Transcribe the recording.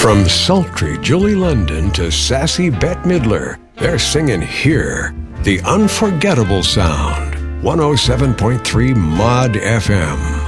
From sultry Julie London to sassy Bette Midler, they're singing here, the unforgettable sound. 107.3 Mod FM.